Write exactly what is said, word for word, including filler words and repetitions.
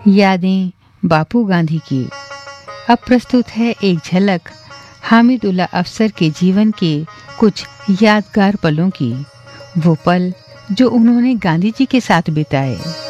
यादें बापू गांधी की। अब प्रस्तुत है एक झलक हामिदुल्लाह अफसर के जीवन के कुछ यादगार पलों की, वो पल जो उन्होंने गांधी जी के साथ बिताए।